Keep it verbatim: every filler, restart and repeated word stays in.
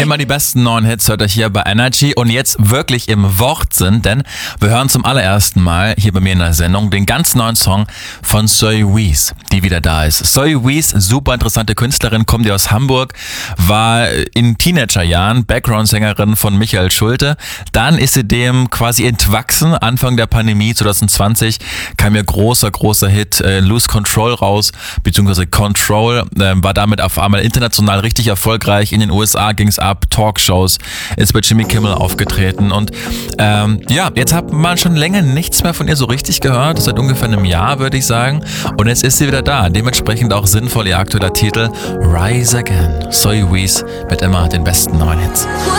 Immer die besten neuen Hits hört ihr hier bei Energy und jetzt wirklich im Wortsinn, denn wir hören zum allerersten Mal hier bei mir in der Sendung den ganz neuen Song von Zoe Wees, die wieder da ist. Zoe Wees, super interessante Künstlerin, kommt die aus Hamburg, war in Teenagerjahren Background-Sängerin von Michael Schulte. Dann ist sie dem quasi entwachsen. Anfang der Pandemie zwanzig zwanzig kam ihr großer, großer Hit äh, Lose Control raus, beziehungsweise Control, äh, war damit auf einmal international richtig erfolgreich. In den U S A ging es ab, Talkshows, ist bei Jimmy Kimmel aufgetreten und ähm, ja, jetzt hat man schon länger nichts mehr von ihr so richtig gehört, seit ungefähr einem Jahr würde ich sagen, und jetzt ist sie wieder da, dementsprechend auch sinnvoll ihr aktueller Titel Rise Again. Zoe Wees mit immer den besten neuen Hits.